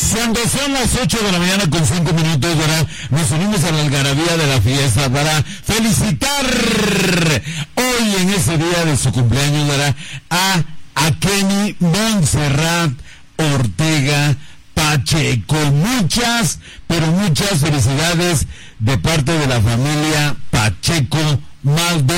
Cuando son las 8 de la mañana con 5 minutos, ¿verdad? Nos unimos a la algarabía de la fiesta para felicitar hoy en ese día de su cumpleaños, ¿verdad? A Kenny Montserrat Ortega Pacheco. Muchas, pero muchas felicidades de parte de la familia Pacheco Maldonado.